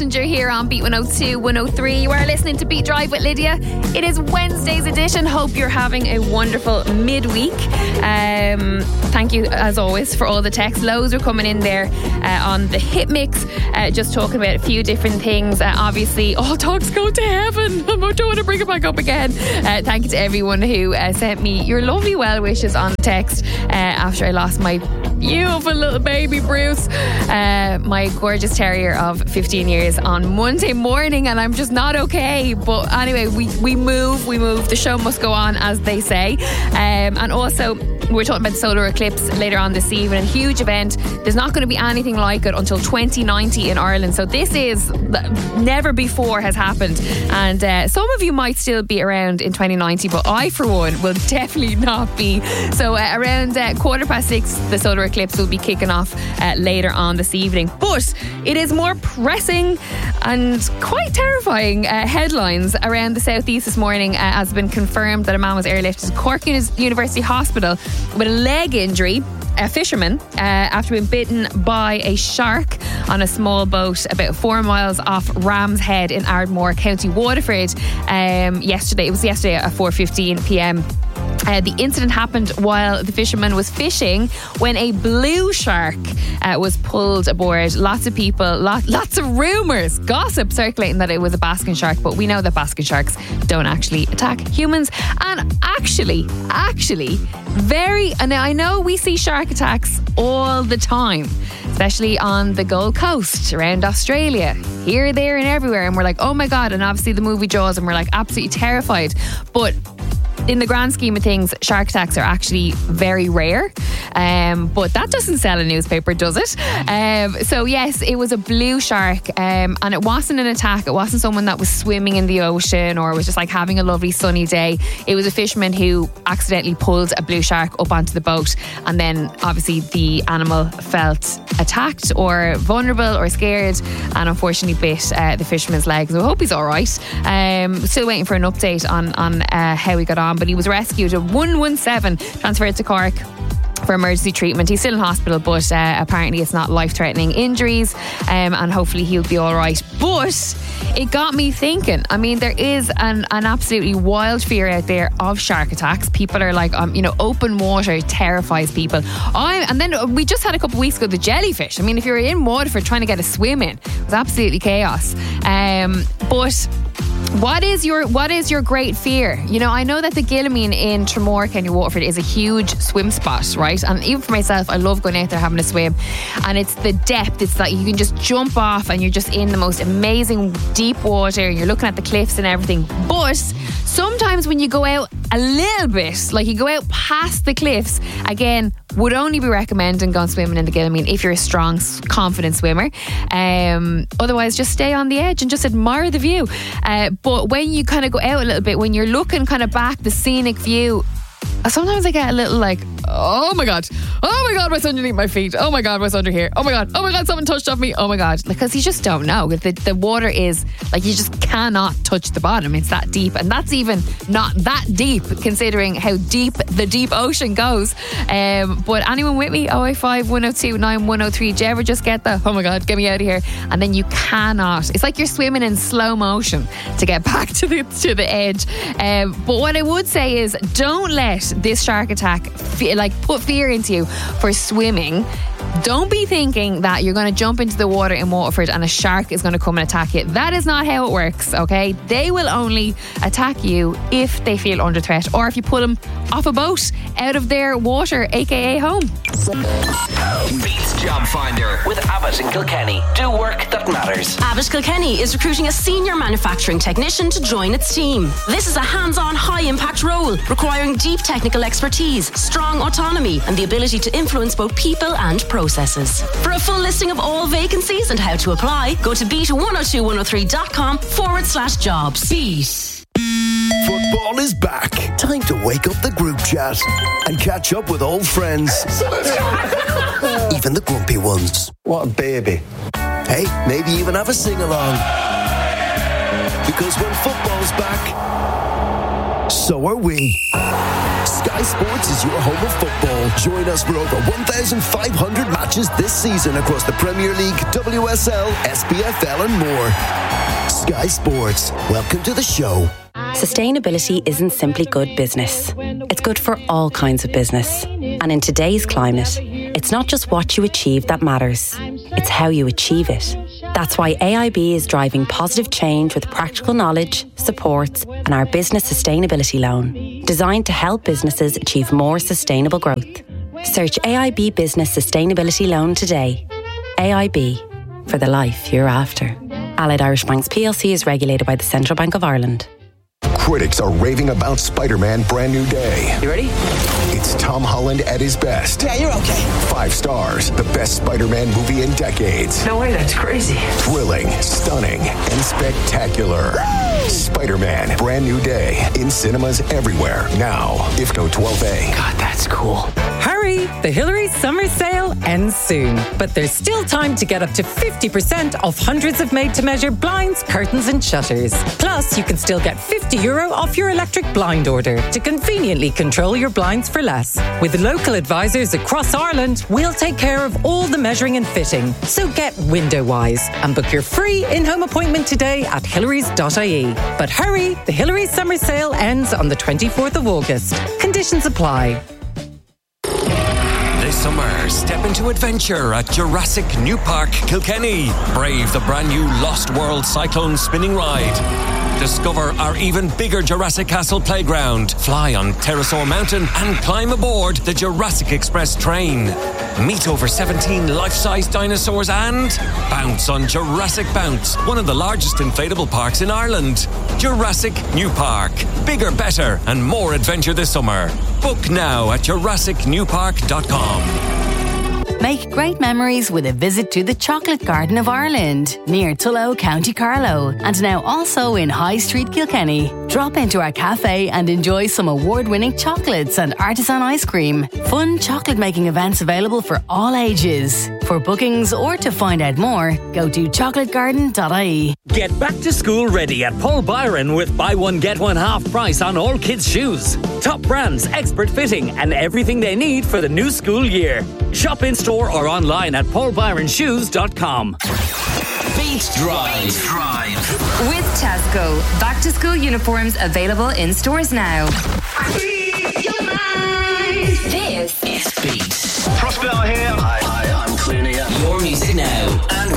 Messenger here on Beat 102, 103. You are listening to Beat Drive with Lydia. It is Wednesday's edition. Hope you're having a wonderful midweek. Thank you, as always, for all the texts. Loads are coming in there on the hit mix, just talking about a few different things. Obviously, all dogs go to heaven. I don't want to bring it back up again. Thank you to everyone who sent me your lovely well wishes on text after I lost my beautiful little baby Bruce, my gorgeous terrier of 15 years, on Monday morning, and I'm just not okay. But anyway, we move. The show must go on, as they say. And also, we're talking about the solar eclipse later on this evening. A huge event. There's not going to be anything like it until 2090 in Ireland. So this is never before has happened. And some of you might still be around in 2090, but I, for one, will definitely not be. So around 6:15, the solar eclipse will be kicking off later on this evening. But it is more pressing and quite terrifying headlines around the southeast this morning. Has been confirmed that a man was airlifted to Cork University Hospital with a leg injury, a fisherman, after being bitten by a shark on a small boat about 4 miles off Ram's Head in Ardmore, County Waterford. Yesterday at 4:15pm. The incident happened while the fisherman was fishing when a blue shark was pulled aboard. Lots of people, lots of rumours, gossip circulating that it was a basking shark, but we know that basking sharks don't actually attack humans. And actually, and I know we see shark attacks all the time, especially on the Gold Coast, around Australia, here, there and everywhere, and we're like, oh my God, and obviously the movie Jaws, and we're like absolutely terrified. But in the grand scheme of things, shark attacks are actually very rare. But that doesn't sell a newspaper, does it? So yes, it was a blue shark, and it wasn't an attack. It wasn't someone that was swimming in the ocean or was just like having a lovely sunny day. It was a fisherman who accidentally pulled a blue shark up onto the boat, and then obviously the animal felt attacked or vulnerable or scared, and unfortunately bit the fisherman's leg. So I hope he's all right. Still waiting for an update on how he got on, but he was rescued at 117, transferred to Cork for emergency treatment. He's still in hospital, but apparently it's not life-threatening injuries, and hopefully he'll be all right. But it got me thinking. I mean, there is an absolutely wild fear out there of shark attacks. People are like, open water terrifies people. And then we just had a couple of weeks ago the jellyfish. I mean, if you're in Waterford trying to get a swim in, it was absolutely chaos. But what is your great fear? I know that the Gillamine in Tramore, County Waterford, is a huge swim spot, right? And even for myself, I love going out there having a swim. And it's the depth. It's like you can just jump off and you're just in the most amazing deep water. You're looking at the cliffs and everything. But sometimes when you go out a little bit, like you go out past the cliffs, again, would only be recommending going swimming in the Gillamine if you're a strong, confident swimmer. Otherwise, just stay on the edge and just admire the view. But when you kind of go out a little bit, when you're looking kind of back, the scenic view, sometimes I get a little like, oh my God, what's underneath my feet? Oh my God, what's under here? Oh my God, someone touched off me. Oh my God, because you just don't know. The water is like, you just cannot touch the bottom. It's that deep, and that's even not that deep considering how deep the deep ocean goes. But anyone with me? 085 102 9103. Do you ever just get the, oh my God, get me out of here? And then you cannot. It's like you're swimming in slow motion to get back to the edge. But what I would say is, don't let this shark attack put fear into you for swimming. Don't be thinking that you're going to jump into the water in Waterford and a shark is going to come and attack you. That is not how it works, okay? They will only attack you if they feel under threat, or if you pull them off a boat out of their water, aka home. Beats Job Finder with Abbott and Kilkenny. Do work that matters. Abbott Kilkenny is recruiting a senior manufacturing technician to join its team. This is a hands-on, high-impact role requiring deep technical expertise, strong autonomy, and the ability to influence both people and processes. For a full listing of all vacancies and how to apply, go to beat102103.com/jobs. Beat. Football is back. Time to wake up the group chat and catch up with old friends. Even the grumpy ones. What a baby. Hey, maybe even have a sing-along. Because when football's back, so are we. Sky Sports is your home of football. Join us for over 1,500 matches this season across the Premier League, WSL, SPFL and more. Sky Sports, welcome to the show. Sustainability isn't simply good business. It's good for all kinds of business. And in today's climate, it's not just what you achieve that matters. It's how you achieve it. That's why AIB is driving positive change with practical knowledge, support, and our business sustainability loan, designed to help businesses achieve more sustainable growth. Search AIB Business Sustainability Loan today. AIB, for the life you're after. Allied Irish Banks plc is regulated by the Central Bank of Ireland. Critics are raving about Spider-Man Brand New Day. You ready? It's Tom Holland at his best. Yeah, you're okay. 5 stars, the best Spider-Man movie in decades. No way, that's crazy. Thrilling, stunning, and spectacular. Spider-Man Brand New Day in cinemas everywhere now. IFCO 12A. God, that's cool. Hurry! The Hillary's summer sale ends soon. But there's still time to get up to 50% off hundreds of made-to-measure blinds, curtains and shutters. Plus, you can still get €50 off your electric blind order to conveniently control your blinds for less. With local advisors across Ireland, we'll take care of all the measuring and fitting. So get window-wise and book your free in-home appointment today at hillarys.ie. But hurry! The Hillary's summer sale ends on the 24th of August. Conditions apply. This summer, step into adventure at Jurassic New Park, Kilkenny. Brave the brand new Lost World Cyclone spinning ride. Discover our even bigger Jurassic Castle playground. Fly on Pterosaur Mountain and climb aboard the Jurassic Express train. Meet over 17 life-size dinosaurs and bounce on Jurassic Bounce, one of the largest inflatable parks in Ireland. Jurassic New Park. Bigger, better and more adventure this summer. Book now at JurassicNewPark.com. Make great memories with a visit to the Chocolate Garden of Ireland, near Tullow, County Carlow, and now also in High Street, Kilkenny. Drop into our cafe and enjoy some award-winning chocolates and artisan ice cream. Fun chocolate making events available for all ages. For bookings or to find out more, go to chocolategarden.ie. Get back to school ready at Paul Byron with buy one get one half price on all kids' shoes. Top brands, expert fitting, and everything they need for the new school year. Shop in store or online at paulbyronshoes.com. Beat Drive. With Tesco. Back to school uniforms available in stores now. This is Beat. Prospero here. Hi, I'm Clooney. Your music now. And